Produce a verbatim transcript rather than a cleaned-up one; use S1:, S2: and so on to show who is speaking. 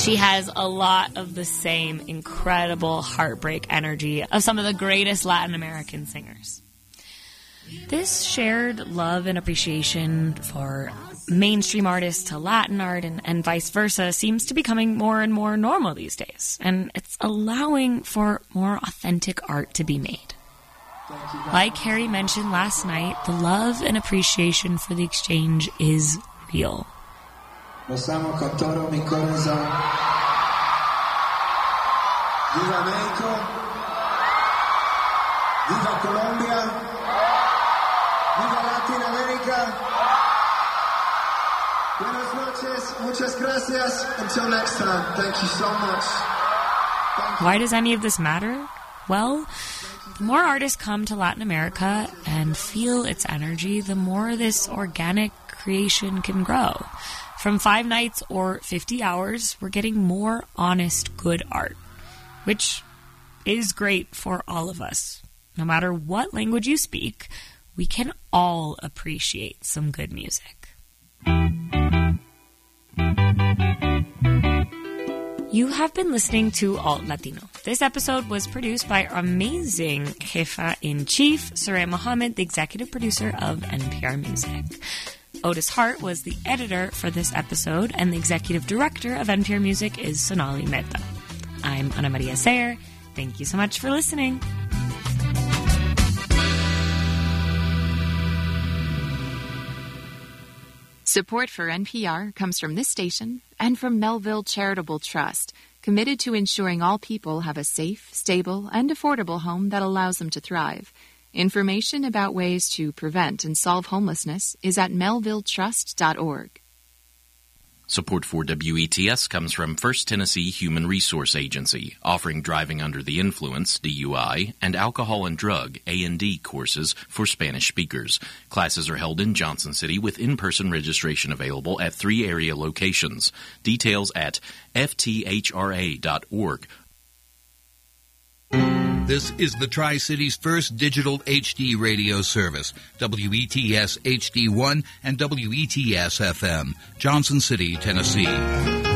S1: She has a lot of the same incredible heartbreak energy of some of the greatest Latin American singers. This shared love and appreciation for mainstream artists to Latin art and, and vice versa seems to be becoming more and more normal these days, and it's allowing for more authentic art to be made. Like Harry mentioned last night, the love and appreciation for the exchange is real.
S2: Los amo con todo mi corazón. Viva México. Viva Colombia. Viva Latin America. Buenas noches. Muchas gracias. Until next time. Thank you so much.
S1: Why does any of this matter? Well, the more artists come to Latin America and feel its energy, the more this organic creation can grow. From five nights or fifty hours, we're getting more honest, good art, which is great for all of us. No matter what language you speak, we can all appreciate some good music. You have been listening to Alt Latino. This episode was produced by our amazing Jefa-in-Chief, Soraya Mohammed, the executive producer of N P R Music. Otis Hart was the editor for this episode, and the executive director of N P R Music is Sonali Mehta. I'm Ana Maria Sayer. Thank you so much for listening.
S3: Support for N P R comes from this station and from Melville Charitable Trust, committed to ensuring all people have a safe, stable, and affordable home that allows them to thrive. Information about ways to prevent and solve homelessness is at melville trust dot org.
S4: Support for W E T S comes from First Tennessee Human Resource Agency, offering driving under the influence, D U I, and alcohol and drug, A and D, courses for Spanish speakers. Classes are held in Johnson City with in-person registration available at three area locations. Details at f t h r a dot org.
S5: This is the Tri-Cities first digital H D radio service, W E T S H D one and W E T S F M, Johnson City, Tennessee.